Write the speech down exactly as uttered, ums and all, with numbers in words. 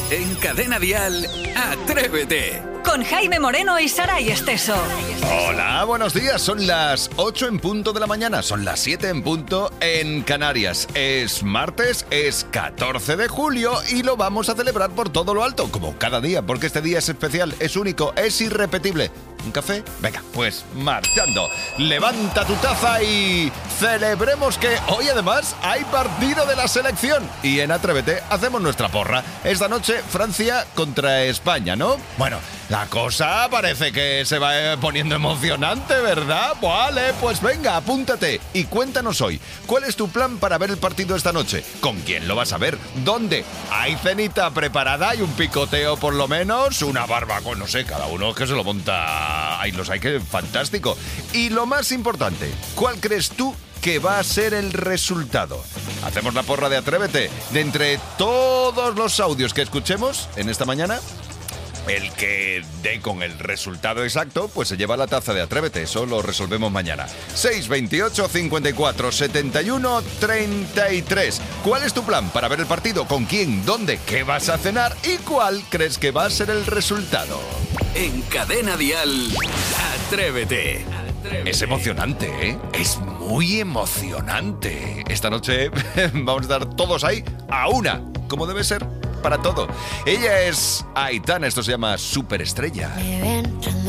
En Cadena Dial, Atrévete. Con Jaime Moreno y Saray Esteso. Hola, buenos días. Son las ocho en punto de la mañana. Son las siete en punto en Canarias. Es martes, es catorce de julio y lo vamos a celebrar por todo lo alto, como cada día, porque este día es especial, es único, es irrepetible. ¿Un café? Venga, pues marchando. Levanta tu taza y celebremos que hoy además hay partido de la selección. Y en Atrévete hacemos nuestra porra. Esta noche Francia contra España, ¿no? Bueno, la cosa parece que se va poniendo emocionante, ¿verdad? Vale, pues venga, apúntate y cuéntanos hoy, ¿cuál es tu plan para ver el partido esta noche? ¿Con quién lo vas a ver? ¿Dónde? ¿Hay cenita preparada? ¿Hay un picoteo por lo menos? ¿Una barbacoa? No sé, cada uno que se lo monta. Ay, los hay, que fantástico. Y lo más importante, ¿cuál crees tú que va a ser el resultado? Hacemos la porra de Atrévete. De entre todos los audios que escuchemos en esta mañana, el que dé con el resultado exacto, pues se lleva la taza de Atrévete. Eso lo resolvemos mañana. seis veintiocho, cincuenta y cuatro, setenta y uno, treinta y tres. ¿Cuál es tu plan para ver el partido? ¿Con quién? ¿Dónde? ¿Qué vas a cenar? ¿Y cuál crees que va a ser el resultado? En Cadena Dial, Atrévete. Es emocionante, ¿eh? Es muy emocionante. Esta noche vamos a estar todos ahí a una, como debe ser para todo. Ella es Aitana, esto se llama Superestrella.